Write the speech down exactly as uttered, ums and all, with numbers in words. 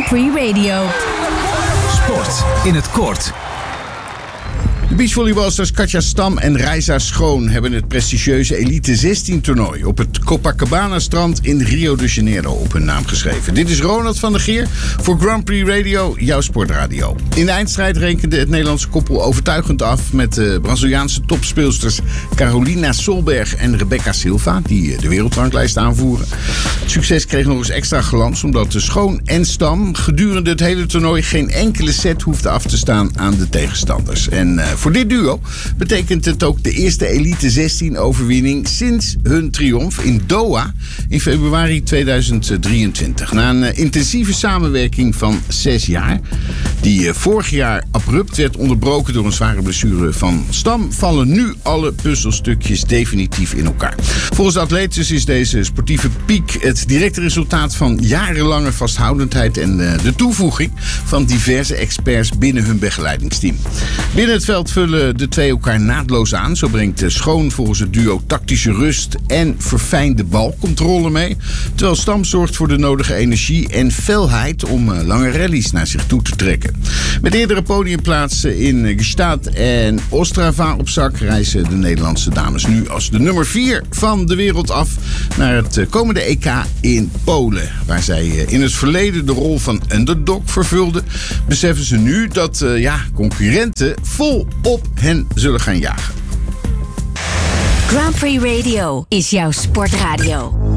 Prix Radio. Sport in het kort. De beachvolleybalsters Katja Stam en Reisa Schoon hebben het prestigieuze Elite zestien toernooi op het Copacabana-strand in Rio de Janeiro op hun naam geschreven. Dit is Ronald van der Geer voor Grand Prix Radio, jouw sportradio. In de eindstrijd rekende het Nederlandse koppel overtuigend af met de Braziliaanse topspeelsters Carolina Solberg en Rebecca Silva, die de wereldranglijst aanvoeren. Het succes kreeg nog eens extra glans omdat de Schoon en Stam gedurende het hele toernooi geen enkele set hoefden af te staan aan de tegenstanders. En uh, voor dit duo betekent het ook de eerste Elite zestien overwinning sinds hun triomf in Doha in februari tweeduizend drieëntwintig. Na een uh, intensieve samenwerking van zes jaar, die uh, vorig jaar abrupt werd onderbroken door een zware blessure van Stam, vallen nu alle puzzelstukjes definitief in elkaar. Volgens de atletes is deze sportieve piek het directe resultaat van jarenlange vasthoudendheid en uh, de toevoeging van diverse experts binnen hun begeleidingsteam. Binnen het veld vullen de twee elkaar naadloos aan. Zo brengt Schoon volgens het duo tactische rust en verfijnde balcontrole mee, terwijl Stam zorgt voor de nodige energie en felheid om uh, lange rallies naar zich toe te trekken. Met eerdere podiumplaatsen in Gstaad en Ostrava op zak reizen de Nederlandse dames nu als de nummer vier van de wereld af naar het komende E K in Polen. Waar zij in het verleden de rol van underdog vervulden, beseffen ze nu dat uh, ja, concurrenten vol op hen zullen gaan jagen. Grand Prix Radio is jouw sportradio.